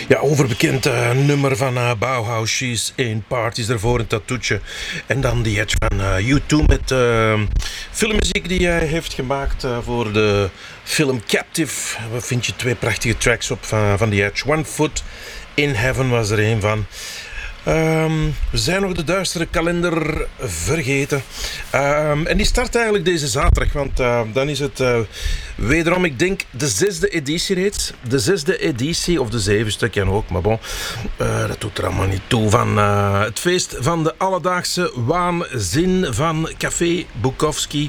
Ja, overbekend nummer van Bauhaus, She's in Parties, daarvoor een tattoetje. En dan die Edge van U2 met filmmuziek die hij heeft gemaakt voor de film Captive. Daar vind je twee prachtige tracks op van die Edge. One Foot in Heaven was er een van. We zijn nog de duistere kalender vergeten. En die start eigenlijk deze zaterdag, want dan is het wederom, ik denk, de 6e editie reeds. De 6e editie, of de 7e kan ook, maar bon, dat doet er allemaal niet toe. Van het feest van de alledaagse waanzin van Café Bukowski.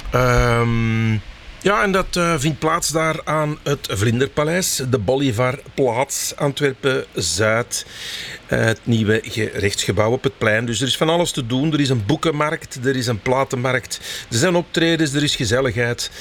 Ja, en dat vindt plaats daar aan het Vlinderpaleis, de Bolivarplaats, Antwerpen-Zuid. Het nieuwe gerechtsgebouw op het plein. Dus er is van alles te doen. Er is een boekenmarkt, er is een platenmarkt, er zijn optredens, er is gezelligheid.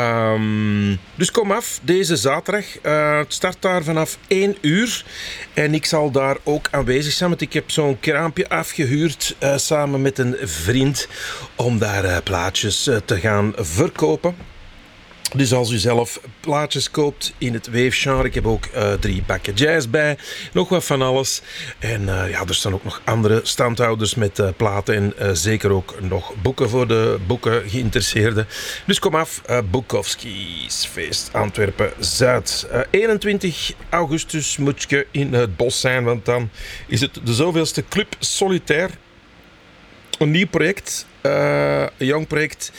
Dus kom af, deze zaterdag. Het start daar vanaf 1 uur. En ik zal daar ook aanwezig zijn, want ik heb zo'n kraampje afgehuurd samen met een vriend om daar plaatjes te gaan verkopen. Dus als u zelf plaatjes koopt in het weefgenre, ik heb ook 3 bakken jazz bij, nog wat van alles. En ja, er staan ook nog andere standhouders met platen en zeker ook nog boeken voor de boeken geïnteresseerden. Dus kom af, Bukowski's feest Antwerpen-Zuid. 21 augustus moet je in het bos zijn, want dan is het de zoveelste Club Solitaire. Een nieuw project, een jong project.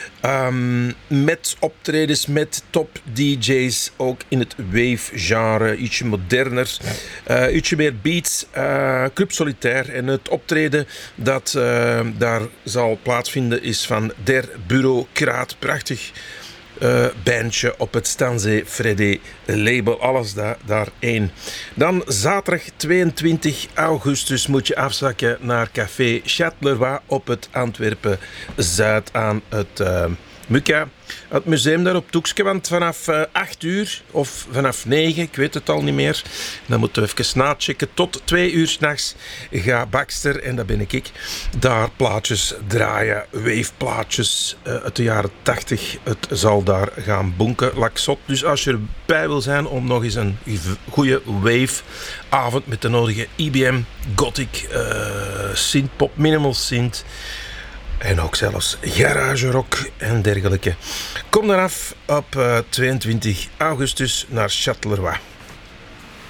Met optredens met top DJ's, ook in het wave-genre, ietsje moderner, ietsje meer beats, Club Solitaire. En het optreden dat daar zal plaatsvinden is van Der Bureaucraat, prachtig bandje op het Stanze Freddy label, alles daar één. Dan zaterdag 22 augustus moet je afzakken naar Café Châtellerault op het Antwerpen-Zuid aan het Muka. Het museum daar op Toekske, want vanaf 8 uur of vanaf 9, ik weet het al niet meer, dan moeten we even nachecken, tot 2 uur 's nachts gaat Baxter, en dat ben ik, daar plaatjes draaien, waveplaatjes uit de jaren 80. Het zal daar gaan bonken, laksot. Dus als je erbij wil zijn om nog eens een goede waveavond met de nodige IBM, Gothic, synthpop, minimal synth, en ook zelfs garage rock en dergelijke. Kom dan af op 22 augustus naar Châtellerault.